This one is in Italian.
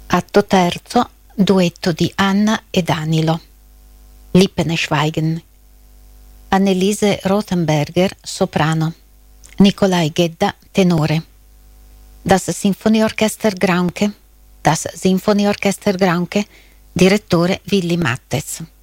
Atto terzo, duetto di Anna e Danilo. Lippene Schweigen. Anneliese Rothenberger, soprano. Nikolai Gedda, tenore. Das Sinfonieorchester Graunke, direttore Willy Mattes.